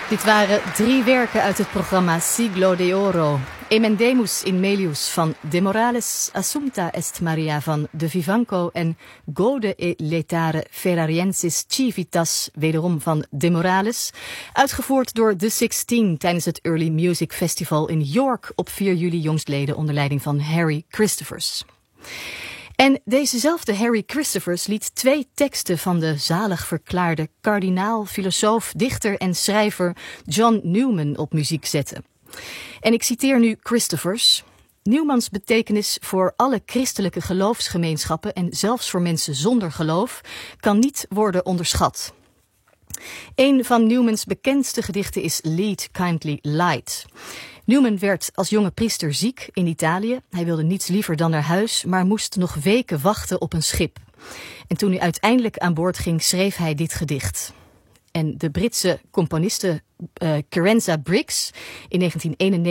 Dit waren 3 werken uit het programma Siglo de Oro. Emendemus in Melius van De Morales, Assumpta est Maria van De Vivanco en Gode e letare Ferrariensis Civitas, wederom van De Morales. Uitgevoerd door The 16 tijdens het Early Music Festival in York op 4 juli jongstleden onder leiding van Harry Christophers. En dezezelfde Harry Christophers liet 2 teksten van de zalig verklaarde kardinaal, filosoof, dichter en schrijver John Newman op muziek zetten. En ik citeer nu Christophers. Newmans betekenis voor alle christelijke geloofsgemeenschappen en zelfs voor mensen zonder geloof kan niet worden onderschat. Een van Newmans bekendste gedichten is Lead, Kindly Light. Newman werd als jonge priester ziek in Italië. Hij wilde niets liever dan naar huis, maar moest nog weken wachten op een schip. En toen hij uiteindelijk aan boord ging, schreef hij dit gedicht. En de Britse componiste Carenza Briggs in 1991